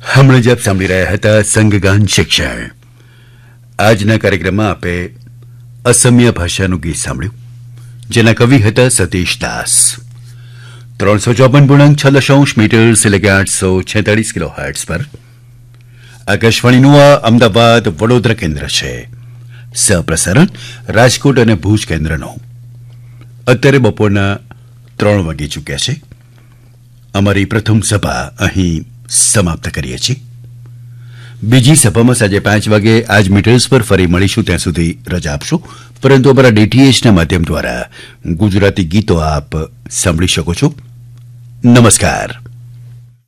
हमने जब સાંભળી રહ્યા હતા સંગગાન શિક્ષણ. આજના કાર્યક્રમમાં આપે અસમિયા ભાષાનું ગીત સાંભળ્યું, જેના કવિ હતા સતીશ દાસ. 354.6 મીટર્સ એટલે કે 846 કિલોહર્ટ્ઝ પર આકાશવાણીનું આ અમદાવાદ વડોદરા કેન્દ્ર છે. સહપ્રસારણ રાજકોટ અને ભુજ કેન્દ્રનું. અત્યારે બપોરના 3 વાગી ચૂક્યા છે. અમારી પ્રથમ સભા અહીં સમાપ્ત કરીએ છીએ. બીજી સભામાં સાંજે 5 વાગે આજ મીટર્સ પર ફરી મળીશું. ત્યાં સુધી રજા આપશો, પરંતુ અમારા ડીટીએચના માધ્યમ દ્વારા ગુજરાતી ગીતો આપ સાંભળી શકો છો. નમસ્કાર.